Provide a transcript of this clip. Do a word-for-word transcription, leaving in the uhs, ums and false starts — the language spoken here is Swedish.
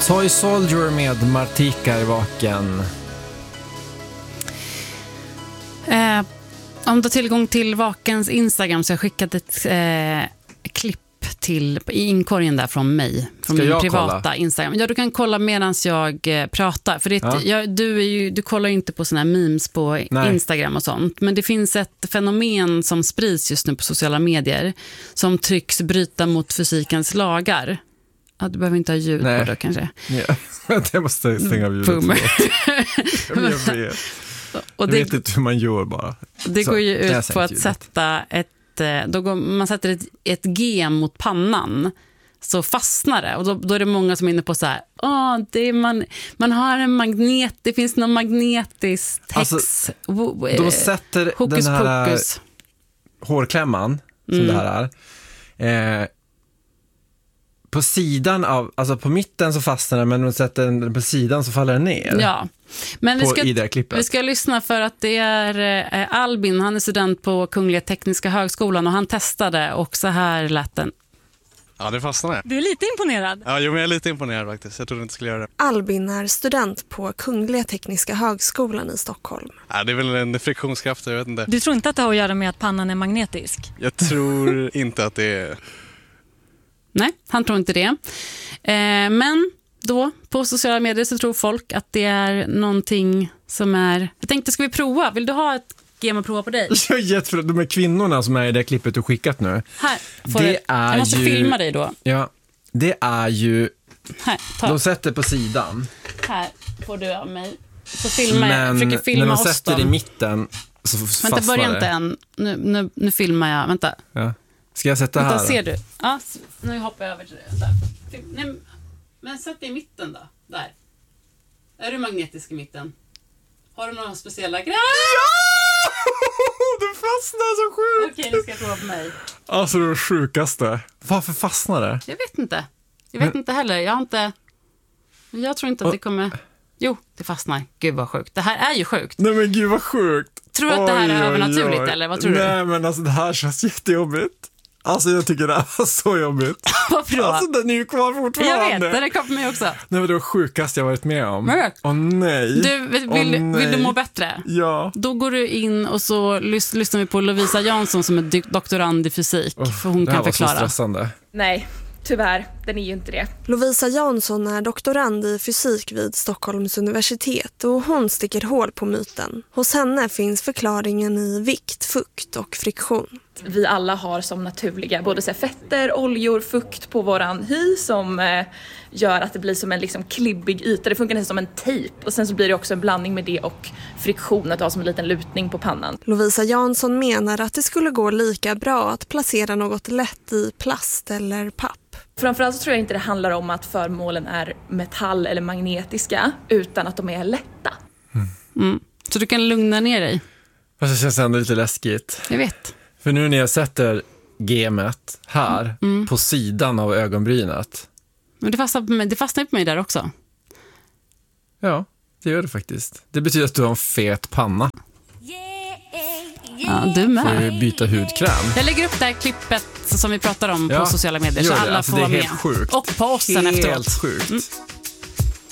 Toy Soldier med Martika i vaken. Eh, om du har tillgång till Vakens Instagram så har jag skickat ett eh, klipp till, i inkorgen där från mig. Från Ska min jag privata kolla? Instagram. Ja, du kan kolla medan jag eh, pratar. För det, Ja. jag, du, är ju, du kollar ju inte på såna här memes på Nej. Instagram och sånt. Men det finns ett fenomen som sprids just nu på sociala medier som tycks bryta mot fysikens lagar. Ja, du behöver inte ha ljud Nej. på det kanske. Ja. Jag måste stänga av ljudet. Boomer. Jag vet, Och jag det, vet inte hur man gör bara. det Så, går ju jag har ut sänkt på att ljudet. sätta ett, då går, man sätter ett, ett G mot pannan så fastnar det. Och då, då är det många som är inne på så här, åh, det är man, man har en magnet, det finns någon magnetisk text. Alltså, Wo- Då eh, sätter hokus den här pokus. hårklämman, som Mm. det här är, eh, på sidan av, alltså på mitten så fastnar den, men om du sätter den på sidan så faller den ner. Ja, men vi På, ska, i det här klippet. vi ska lyssna för att det är eh, Albin, han är student på Kungliga Tekniska högskolan och han testade och så här lät den. Ja, det fastnade. Du är lite imponerad. Ja, jo, men jag är lite imponerad faktiskt. Jag trodde inte skulle göra det. Albin är student på Kungliga Tekniska högskolan i Stockholm. Ja, det är väl en friktionskraft, jag vet inte. Du tror inte att det har att göra med att pannan är magnetisk? Jag tror inte att det är... Nej, han tror inte det. Eh, men då på sociala medier så tror folk att det är någonting som är... Jag tänkte, ska vi prova? Vill du ha ett game att prova på dig? Jag är jätteförlåt, de här kvinnorna som är i det klippet du skickat nu. Här får Det du. är Jag måste ju- filma dig då. Ja, det är ju, Här, ta. de sätter på sidan. Här får du av mig. Så filmar jag. Jag Men försöker när filma de oss sätter dem. i mitten så Vänta, fastnar börja det. inte än. Nu, nu, nu filmar jag. Vänta. Ja. Ska jag sätta Vänta, här? ser du? Ja, s- nu hoppar jag över till det. Där. Film- Nej, men sätt dig i mitten då. Där. Är du magnetisk i mitten? Har du några speciella grejer? Det fastnar så sjukt! Okej, nu ska jag prova på mig. Alltså det är det sjukaste. Varför fastnar det? Jag vet inte. Jag vet Men- inte heller. Jag har inte... Jag tror inte att det kommer... Jo, det fastnar. Gud vad sjukt. Det här är ju sjukt. Nej men gud vad sjukt. Tror du att det här är Oj, oj, övernaturligt, oj. eller vad tror du? Nej men alltså det här känns jättejobbigt. Alltså jag tycker det här var så jobbigt. Varför då? Alltså den är ju kvar fortfarande. Jag vet, den är kvar på mig också. Nej men det var sjukaste jag varit med om. Men- Åh nej. Du, vill, Åh, vill, vill nej. du må bättre? Ja. Då går du in och så lys- lyssnar vi på Lovisa Jansson som är dy- doktorand i fysik. Oh, för hon det här kan var så förklara. stressande. Nej, tyvärr, den är ju inte det. Lovisa Jansson är doktorand i fysik vid Stockholms universitet och hon sticker hål på myten. Hos henne finns förklaringen i vikt, fukt och friktion. Vi alla har som naturliga både så här fetter, oljor, fukt på våran hy som eh, gör att det blir som en liksom klibbig yta. Det funkar nästan som en tejp och sen så blir det också en blandning med det och friktion att ha som en liten lutning på pannan. Lovisa Jansson menar att det skulle gå lika bra att placera något lätt i plast eller papp. Framförallt så tror jag inte det handlar om att föremålen är metall eller magnetiska utan att de är lätta. Mm. Så du kan lugna ner dig. Fast det känns ändå lite läskigt. Jag vet. För nu när jag sätter gemet här Mm. på sidan av ögonbrynet. Men det fastnar på mig, det fastnar på mig där också. Ja, det gör det faktiskt. Det betyder att du har en fet panna. Ja, du Får med. du byta hudkräm. Jag lägger upp det här klippet som vi pratar om Ja, på sociala medier så gör det. alla Alltså, får det är vara helt med. sjukt. Och på oss sen efteråt. Helt sjukt. Mm.